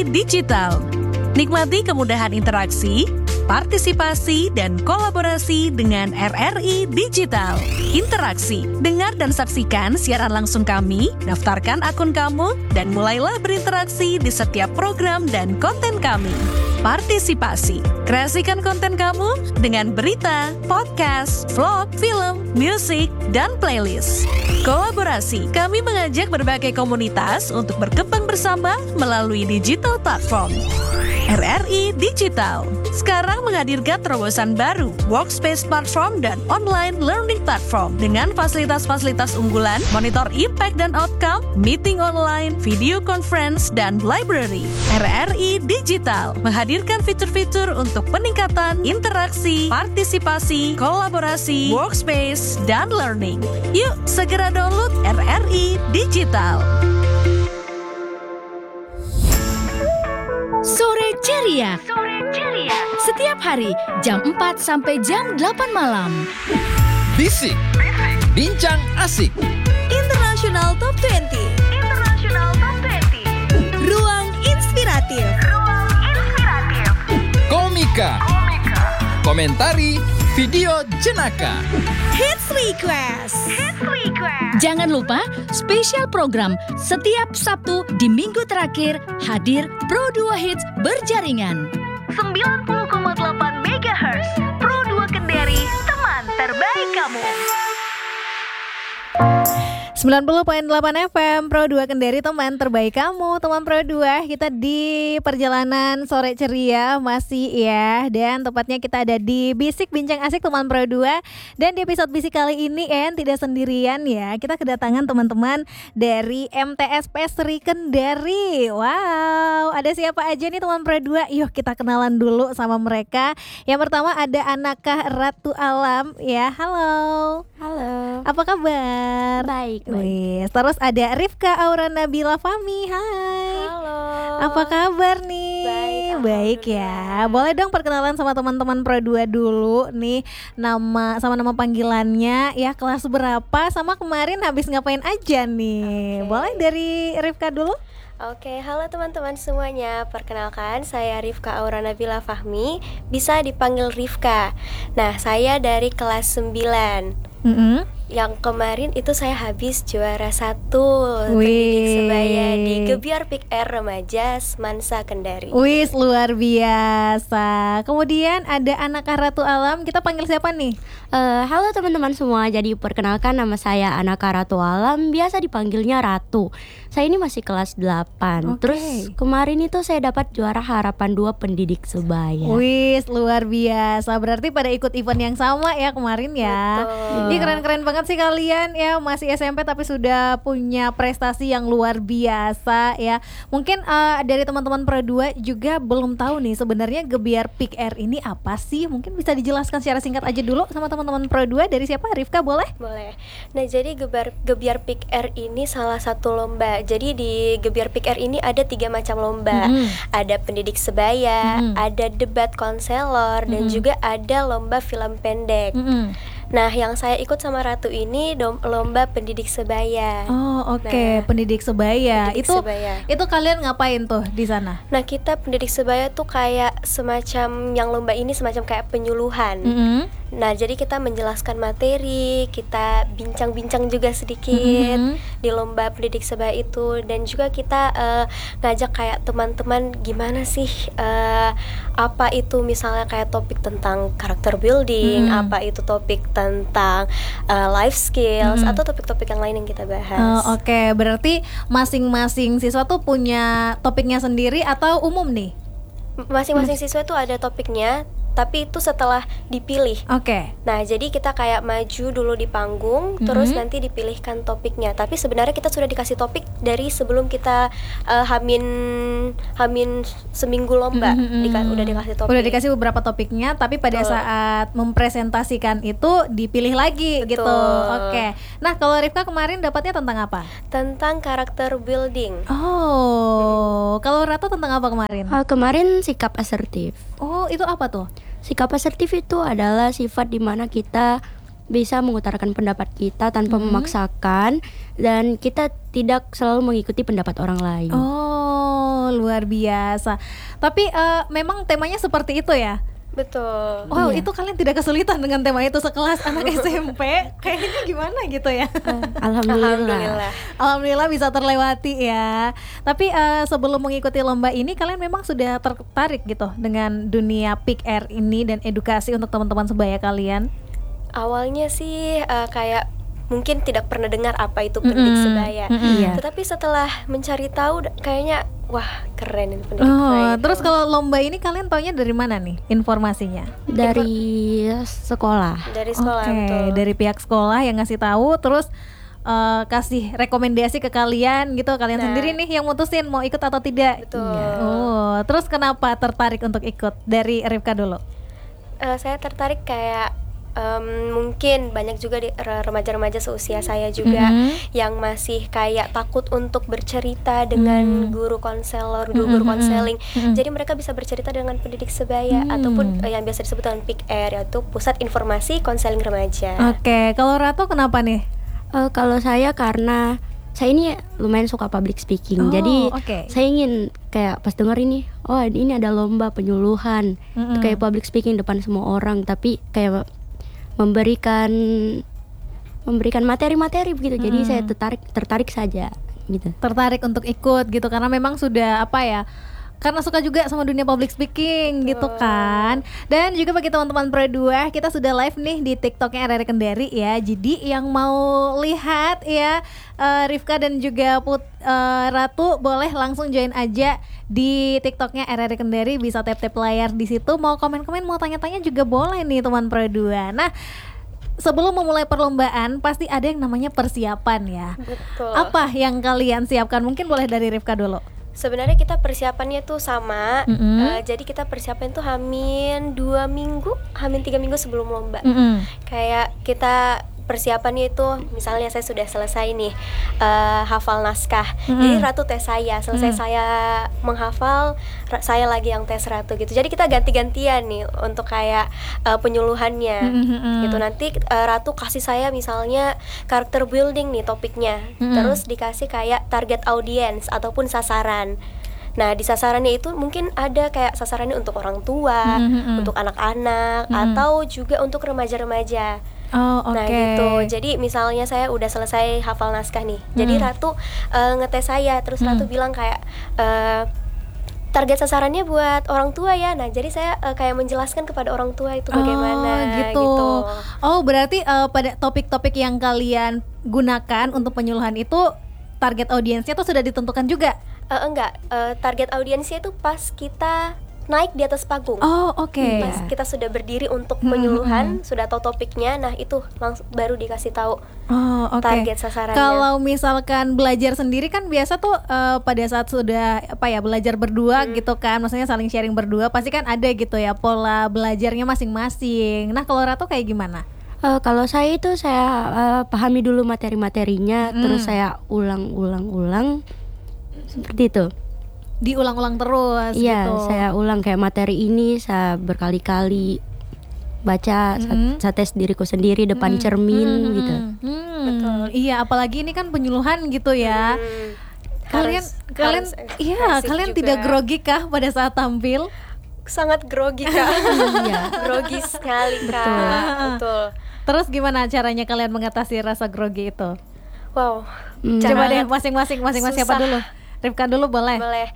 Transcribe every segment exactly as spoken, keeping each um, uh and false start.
I Digital. Nikmati kemudahan interaksi, partisipasi, dan kolaborasi dengan R R I Digital. Interaksi, dengar dan saksikan siaran langsung kami, daftarkan akun kamu, dan mulailah berinteraksi di setiap program dan konten kami. Partisipasi, kreasikan konten kamu dengan berita, podcast, vlog, film, musik, dan playlist. Kolaborasi, kami mengajak berbagai komunitas untuk berkembang bersama melalui digital platform. R R I Digital sekarang menghadirkan terobosan baru, workspace platform dan online learning platform dengan fasilitas-fasilitas unggulan, monitor impact dan outcome, meeting online, video conference, dan library. R R I Digital menghadirkan fitur-fitur untuk peningkatan interaksi, partisipasi, kolaborasi, workspace, dan learning. Yuk, segera download R R I Digital. Sore Ceria. Sore Ceria. Setiap hari jam empat sampai jam delapan malam. Bisik. Bincang asik. International Top dua puluh. International Top dua puluh. Ruang inspiratif. Ruang inspiratif. Komika. Komika. Komentari video jenaka. Hits Request. Hits Request. Jangan lupa spesial program setiap Sabtu di minggu terakhir hadir Pro dua Hits berjaringan. sembilan puluh koma delapan megahertz. Pro dua Kendari, teman terbaik kamu. sembilan puluh koma delapan F M Pro dua Kendari, teman terbaik kamu. Teman Pro dua, kita di perjalanan sore ceria masih ya. Dan tepatnya kita ada di Bisik Bincang Asik teman Pro dua. Dan di episode Bisik kali ini En tidak sendirian ya. Kita kedatangan teman-teman dari M T S P Sri Kendari. Wow, ada siapa aja nih teman Pro dua? Yuk kita kenalan dulu sama mereka. Yang pertama ada Anakah Ratu Alam ya. Halo. Halo. Apa kabar? Baik. Wih, terus ada Rifka Aura Nabila Fahmi. Hai. Halo. Apa kabar nih? Baik, Baik ya. Boleh dong perkenalan sama teman-teman Pro dua dulu nih. Nama sama nama panggilannya ya, kelas berapa, sama kemarin habis ngapain aja nih? Okay. Boleh dari Rifka dulu? Oke, halo teman-teman semuanya. Perkenalkan, saya Rifka Aura Nabila Fahmi, bisa dipanggil Rifka. Nah, saya dari kelas sembilan. Mm-hmm. Yang kemarin itu saya habis juara satu pendidik sebaya di Gebiar P I K R Remaja Semansa Kendari. Wih, luar biasa. Kemudian ada Anakah Ratu Alam. Kita panggil siapa nih? Uh, halo teman-teman semua, jadi perkenalkan nama saya Anakah Ratu Alam, biasa dipanggilnya Ratu. Saya ini masih kelas delapan. Okay. Terus kemarin itu saya dapat juara harapan dua pendidik sebaya. Wih, luar biasa. Berarti pada ikut event yang sama ya kemarin ya. Betul. Ini keren-keren banget sih kalian ya, masih S M P tapi sudah punya prestasi yang luar biasa ya. Mungkin uh, dari teman-teman Pro dua juga belum tahu nih sebenarnya Gebiar P I K R ini apa sih? Mungkin bisa dijelaskan secara singkat aja dulu sama teman-teman Pro dua. Dari siapa? Rifka boleh? Boleh. Nah, jadi Gebiar, Gebiar P I K R ini salah satu lomba. Jadi di Gebiar P I K R ini ada tiga macam lomba. Mm-hmm. Ada pendidik sebaya, mm-hmm. ada debat konselor, mm-hmm. dan juga ada lomba film pendek. Mm-hmm. Nah, yang saya ikut sama Ratu ini dom- lomba pendidik sebaya. Oh, oke, okay. Nah, pendidik sebaya. Pendidik itu sebaya. Itu kalian ngapain tuh di sana? Nah, kita pendidik sebaya tuh kayak semacam yang lomba ini semacam kayak penyuluhan. Mm-hmm. Nah, jadi kita menjelaskan materi, kita bincang-bincang juga sedikit mm-hmm. di lomba pendidik sebaya itu, dan juga kita uh, ngajak kayak teman-teman gimana sih uh, apa itu misalnya kayak topik tentang karakter building, mm-hmm. apa itu topik tentang uh, life skills, mm-hmm. atau topik-topik yang lain yang kita bahas. Oh, oke, okay. Berarti masing-masing siswa tuh punya topiknya sendiri atau umum nih? Masing-masing siswa tuh ada topiknya, tapi itu setelah dipilih. Oke. Okay. Nah, jadi kita kayak maju dulu di panggung, mm-hmm. terus nanti dipilihkan topiknya. Tapi sebenarnya kita sudah dikasih topik dari sebelum kita uh, hamin hamin seminggu lomba, mm-hmm. Dika- udah dikasih topik. Udah dikasih beberapa topiknya, tapi pada Betul. saat mempresentasikan itu dipilih lagi. Betul. Gitu. Oke. Okay. Nah, kalau Rifka kemarin dapatnya tentang apa? Tentang karakter building. Oh, hmm. Kalau Ratu tentang apa kemarin? Uh, kemarin sikap asertif. Oh, itu apa tuh? Sikap asertif itu adalah sifat di mana kita bisa mengutarakan pendapat kita tanpa Hmm. memaksakan, dan kita tidak selalu mengikuti pendapat orang lain. Oh, luar biasa. Tapi uh, memang temanya seperti itu ya? Betul. Wow, Iya. itu kalian tidak kesulitan dengan tema itu sekelas anak S M P? Kayaknya gimana gitu ya? Uh, Alhamdulillah. Alhamdulillah. Alhamdulillah bisa terlewati ya. Tapi uh, sebelum mengikuti lomba ini, kalian memang sudah tertarik gitu dengan dunia P I K R ini dan edukasi untuk teman-teman sebaya kalian? Awalnya sih uh, kayak mungkin tidak pernah dengar apa itu pendidik Mm-mm. sebaya. Mm-mm. Iya. Tetapi setelah mencari tahu d- kayaknya wah keren ini pendidik Oh, sebaya. itu. terus kalau lomba ini kalian taunya dari mana nih informasinya? Dari sekolah. dari sekolah Oke, betul. dari pihak sekolah yang ngasih tahu, terus uh, kasih rekomendasi ke kalian gitu. Kalian Nah. sendiri nih yang mutusin mau ikut atau tidak. Betul. Oh, terus kenapa tertarik untuk ikut? Dari Rifka dulu. Eh, saya tertarik kayak em, mungkin banyak juga di re- remaja-remaja seusia saya juga Mhm. yang masih kayak takut untuk bercerita dengan Mm. guru konselor, guru-guru Mhm, konseling. mhm. Jadi mereka bisa bercerita dengan pendidik sebaya Hmm. ataupun eh, yang biasa disebut dengan P I K R, yaitu Pusat Informasi Konseling Remaja. Oke, kalau Ratu kenapa nih? Eh, kalau saya karena saya ini lumayan suka public speaking, Oh, jadi oke. saya ingin kayak pas denger ini, oh ini ada lomba penyuluhan, Mm-mm. kayak public speaking depan semua orang, tapi kayak memberikan memberikan materi-materi begitu. Jadi Mm. saya tertarik tertarik saja gitu. Tertarik untuk ikut gitu karena memang sudah apa ya? Karena suka juga sama dunia public speaking gitu kan. Dan juga bagi teman-teman Pro dua, kita sudah live nih di TikToknya R R Kendari ya. Jadi yang mau lihat ya eh, Rifka dan juga Put, eh, Ratu boleh langsung join aja di TikToknya R R Kendari, bisa tap-tap layar di situ. Mau komen-komen, mau tanya-tanya juga boleh nih teman Pro dua. Nah, sebelum memulai perlombaan pasti ada yang namanya persiapan ya. Betul. Apa yang kalian siapkan? Mungkin boleh dari Rifka dulu. Sebenarnya kita persiapannya tuh sama. Mm-mm. Eh, jadi kita persiapan tuh hamin dua minggu, hamin tiga minggu sebelum lomba. Mm-mm. Kayak kita persiapannya itu, misalnya saya sudah selesai nih eh, hafal naskah. Mm-mm. Jadi Ratu tes saya, selesai Mm. saya menghafal, ra- saya lagi yang tes Ratu gitu. Jadi kita ganti-gantian nih untuk kayak eh, penyuluhannya. Mm-mm. Gitu, nanti eh, Ratu kasih saya misalnya karakter building nih topiknya. Mm-mm. Terus dikasih kayak target audience ataupun sasaran. Nah, di sasarannya itu mungkin ada kayak sasarannya untuk orang tua, Mm-mm. untuk anak-anak, Mm. atau juga untuk remaja-remaja. Oh, oke. Nah gitu, jadi misalnya saya udah selesai hafal naskah nih, jadi Hmm. Ratu eh, ngetes saya, terus Hmm. Ratu bilang kayak eh, target sasarannya buat orang tua ya. Nah jadi saya eh, kayak menjelaskan kepada orang tua itu bagaimana Oh, gitu. Oh, berarti eh, pada topik-topik yang kalian gunakan untuk penyuluhan itu target audiensnya tuh sudah ditentukan juga? Eh, enggak, eh, target audiensnya itu pas kita naik di atas panggung. Oh, oke. Pas kita sudah berdiri untuk Hmm, penyuluhan, hmm, sudah tahu topiknya, nah itu langsung baru dikasih tahu Oh, oke. target sasarannya. Kalau misalkan belajar sendiri kan biasa tuh eh, pada saat sudah apa ya belajar berdua Hmm. gitu kan, maksudnya saling sharing berdua, pasti kan ada gitu ya pola belajarnya masing-masing. Nah, kalau Ratu kayak gimana? Eh, kalau saya itu saya eh, pahami dulu materi-materinya, Mm. terus saya ulang-ulang-ulang seperti itu. Diulang-ulang terus Iya, gitu. saya ulang kayak materi ini saya berkali-kali baca, sa- Mhm. saya tes diriku sendiri depan Hmm, cermin hmm, hmm, gitu. hmm. Betul. Iya, apalagi ini kan penyuluhan gitu ya. Hmm, Kalian harus- kalian harus iya, ekspresif kalian juga. tidak grogi kah pada saat tampil? Sangat grogi kak. Iya. Grogi sekali kak. Betul. Betul. Terus gimana caranya kalian mengatasi rasa grogi itu? Wow. Hmm. Cara- Coba deh masing-masing masing-masing siapa Susah. dulu? Rifka dulu boleh. Boleh.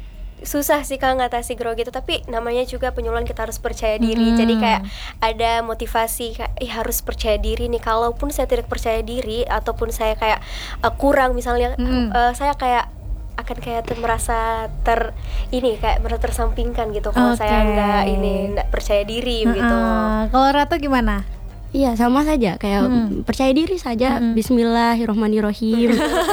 Susah sih kak ngatasi grogi itu, tapi namanya juga penyuluhan, kita harus percaya diri. Hmm. Jadi kayak ada motivasi kayak ih harus percaya diri nih. Kalaupun saya tidak percaya diri ataupun saya kayak uh, kurang misalnya, Hmm. uh, saya kayak akan kayak ter- merasa ter ini kayak merasa tersampingkan gitu kalau Oke. saya nggak ini nggak percaya diri gitu. Heeh. Kalau Ratu gimana? Iya, sama saja kayak Hmm. percaya diri saja. Hmm. Bismillahirrahmanirrahim.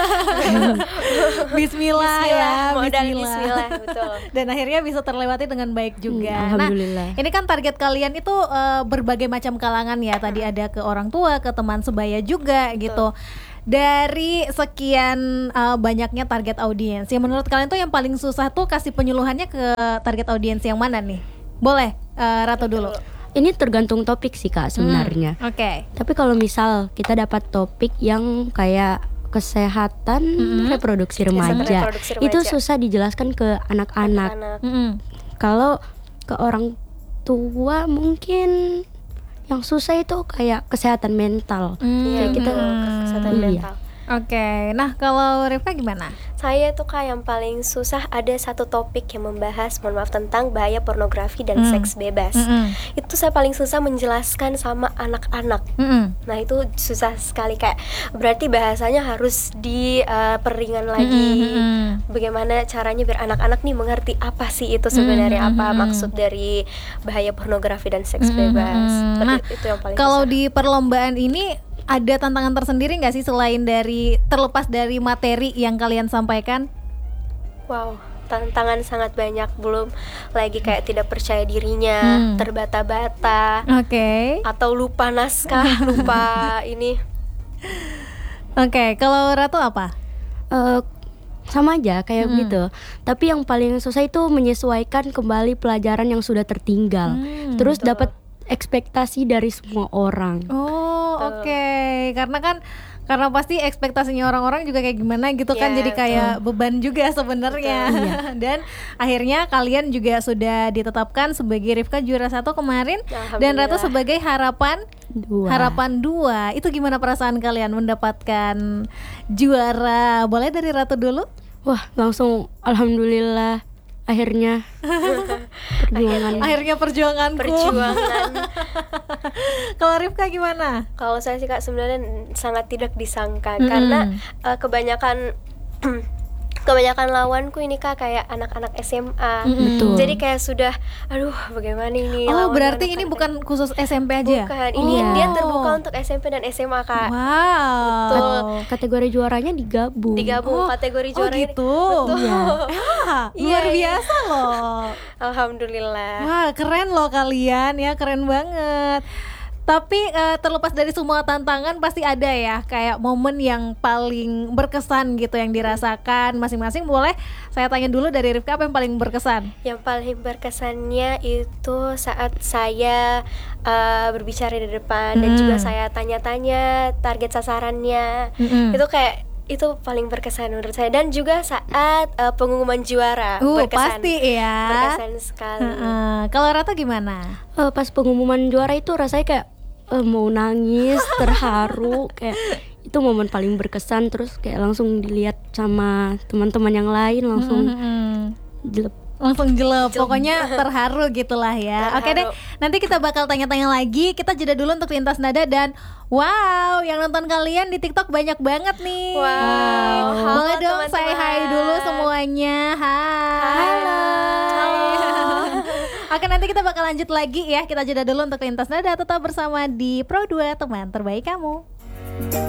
Bismillah, ya, modal bismillah, betul. Dan akhirnya bisa terlewati dengan baik juga. Hmm, alhamdulillah. Nah, ini kan target kalian itu eh, berbagai macam kalangan ya. Tadi ada ke orang tua, ke teman sebaya juga gitu. Dari sekian eh, banyaknya target audiens, yang menurut kalian tuh yang paling susah tuh kasih penyuluhannya ke target audiens yang mana nih? Boleh, eh, Ratu dulu. Ini tergantung topik sih Kak sebenarnya. Hmm, Oke. Okay. Tapi kalau misal kita dapat topik yang kayak kesehatan Mm-hmm. reproduksi remaja, reproduksi remaja. itu susah dijelaskan ke anak-anak. Anak-anak. Mm-hmm. Kalau ke orang tua mungkin yang susah itu kayak kesehatan mental. Iya, Kayak kita betul, kesehatan Iya. mental. Oke, nah kalau Rifka gimana? Saya tuh kayak yang paling susah ada satu topik yang membahas, mohon maaf, tentang bahaya pornografi dan Hmm. seks bebas. Mm-mm. Itu saya paling susah menjelaskan sama anak-anak. Mm-mm. Nah itu susah sekali, kayak berarti bahasanya harus diperingan lagi. Mm-mm. Bagaimana caranya biar anak-anak nih mengerti apa sih itu sebenarnya, Mm-mm. apa maksud dari bahaya pornografi dan seks bebas. Mm-mm. Seperti Nah, itu yang paling kalau susah. di perlombaan ini ada tantangan tersendiri nggak sih selain dari terlepas dari materi yang kalian sampaikan? Wow, tantangan sangat banyak, belum lagi kayak tidak percaya dirinya, Hmm. terbata-bata, Oke. atau lupa naskah, lupa ini. Oke, kalau Ratu apa? eh, sama aja kayak Hmm. gitu. Tapi yang paling susah itu menyesuaikan kembali pelajaran yang sudah tertinggal. Hmm, Terus betul. dapat ekspektasi dari semua orang. Oh, Betul. oke. Karena kan karena pasti ekspektasinya orang-orang juga kayak gimana gitu kan, Iya, jadi kayak beban juga sebenarnya. Dan akhirnya kalian juga sudah ditetapkan sebagai Rifka juara satu kemarin dan Ratu Alhamdulillah. sebagai harapan Dua. harapan dua. Itu gimana perasaan kalian mendapatkan juara? Boleh dari Ratu dulu? Wah, langsung alhamdulillah akhirnya perjuangan. Akhirnya perjuanganku. Perjuangan. Kalau Rifka gimana? Kalau saya sih Kak sebenarnya sangat tidak disangka, Mm-mm. karena eh, kebanyakan kebanyakan lawanku ini Kak kayak anak-anak S M A. Mm-mm. Betul. Jadi kayak sudah, aduh bagaimana ini? Oh, lawannya berarti ini anak-anak. bukan khusus S M P aja? Bukan, ini Oh. dia terbuka untuk S M P dan S M A Kak. Wow. Betul. Kategori juaranya digabung. Digabung Oh, kategori oh juara ini. gitu. Betul. Iya. Ah, Iya, luar iya. biasa loh. Alhamdulillah. Wah, keren loh kalian ya, keren banget. Tapi eh, terlepas dari semua tantangan pasti ada ya kayak momen yang paling berkesan gitu yang dirasakan masing-masing. Boleh saya tanya dulu dari Rifka, apa yang paling berkesan? Yang paling berkesannya itu saat saya uh, berbicara di depan dan Hmm. juga saya tanya-tanya target sasarannya. Mm-mm. Itu kayak itu paling berkesan menurut saya, dan juga saat uh, pengumuman juara Uh, berkesan. pasti ya. Berkesan sekali. Heeh. Kalau Ratu gimana? Eh, pas pengumuman juara itu rasanya kayak eh, mau nangis, terharu, kayak itu momen paling berkesan. Terus kayak langsung dilihat sama teman-teman yang lain, langsung Mm-mm. jelek. Langsung jelek, Jelek. pokoknya terharu gitulah ya. Terharu. Oke deh, nanti kita bakal tanya-tanya lagi. Kita jeda dulu untuk lintas nada dan wow, yang nonton kalian di TikTok banyak banget nih. Wow. Halo, Boleh dong teman-teman. say hi dulu semuanya. Hai. Halo. Oke, nanti kita bakal lanjut lagi ya. Kita jeda dulu untuk lintas nada. Tetap bersama di Pro dua, teman terbaik kamu.